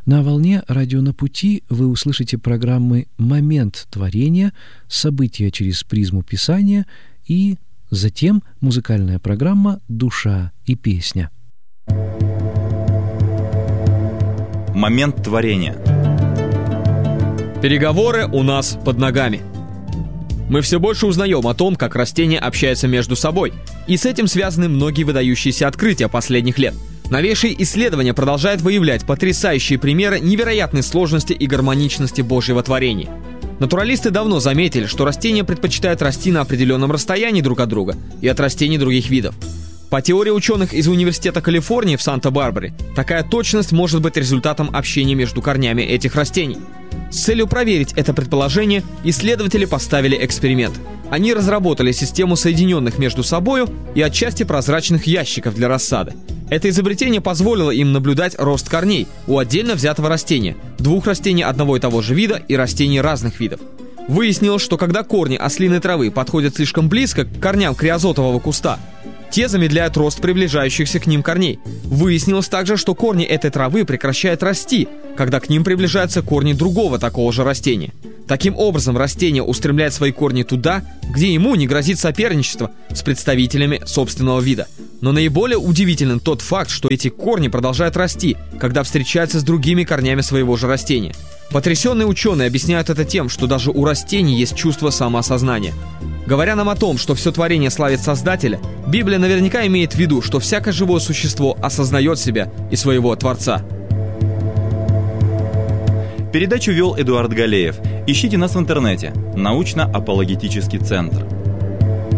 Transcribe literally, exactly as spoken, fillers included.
На волне «Радио на пути» вы услышите программы «Момент творения», «События через призму Писания» и затем музыкальная программа «Душа и песня». Момент творения. Переговоры у нас под ногами. Мы все больше узнаем о том, как растения общаются между собой, и с этим связаны многие выдающиеся открытия последних лет. Новейшие исследования продолжают выявлять потрясающие примеры невероятной сложности и гармоничности Божьего творения. Натуралисты давно заметили, что растения предпочитают расти на определенном расстоянии друг от друга и от растений других видов. По теории ученых из Университета Калифорнии в Санта-Барбаре, такая точность может быть результатом общения между корнями этих растений. С целью проверить это предположение, исследователи поставили эксперимент. Они разработали систему соединенных между собою и отчасти прозрачных ящиков для рассады. Это изобретение позволило им наблюдать рост корней у отдельно взятого растения, двух растений одного и того же вида и растений разных видов. Выяснилось, что когда корни ослиной травы подходят слишком близко к корням криозотового куста, те замедляют рост приближающихся к ним корней. Выяснилось также, что корни этой травы прекращают расти, когда к ним приближаются корни другого такого же растения. Таким образом, растение устремляет свои корни туда, где ему не грозит соперничество с представителями собственного вида. Но наиболее удивителен тот факт, что эти корни продолжают расти, когда встречаются с другими корнями своего же растения. Потрясенные ученые объясняют это тем, что даже у растений есть чувство самоосознания. Говоря нам о том, что все творение славит Создателя, Библия наверняка имеет в виду, что всякое живое существо осознает себя и своего Творца. Передачу вел Эдуард Галеев. Ищите нас в интернете. Научно-апологетический центр.